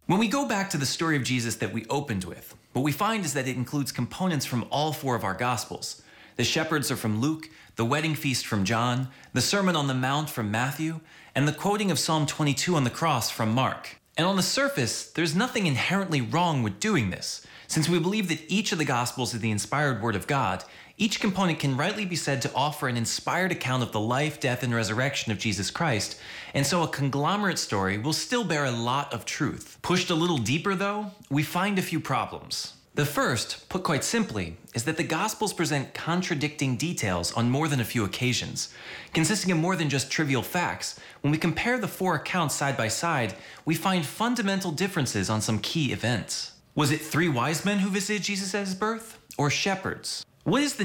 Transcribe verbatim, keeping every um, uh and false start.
When we go back to the story of Jesus that we opened with, what we find is that it includes components from all four of our Gospels. The shepherds are from Luke, the wedding feast from John, the Sermon on the Mount from Matthew, and the quoting of Psalm twenty-two on the cross from Mark. And on the surface, there's nothing inherently wrong with doing this. Since we believe that each of the Gospels is the inspired Word of God, each component can rightly be said to offer an inspired account of the life, death, and resurrection of Jesus Christ, and so a conglomerate story will still bear a lot of truth. Pushed a little deeper, though, we find a few problems. The first, put quite simply, is that the Gospels present contradicting details on more than a few occasions. Consisting of more than just trivial facts, when we compare the four accounts side by side, we find fundamental differences on some key events. Was it three wise men who visited Jesus at his birth? Or shepherds? What is the